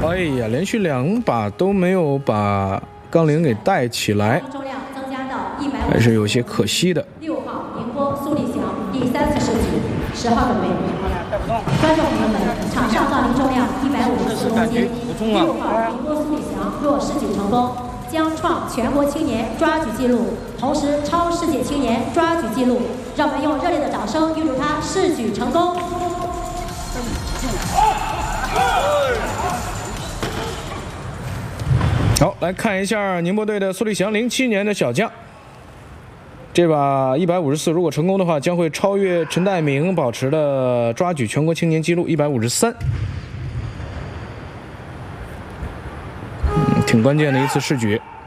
哎呀，连续2把都没有把杠铃给带起来，还是有些可惜的。 6号宁波苏立翔第3次试举，10号准备。观众朋友们，场上杠铃重量154公斤，6号宁波苏立翔若试举成功，将创全国青年抓举纪录，同时超世界青年抓举纪录。让我们用热烈的掌声预祝他试举成功。 好，来看一下宁波队的苏立翔，07年的小将。这把154如果成功的话，将会超越陈代明保持的抓举全国青年纪录153。挺关键的一次试举。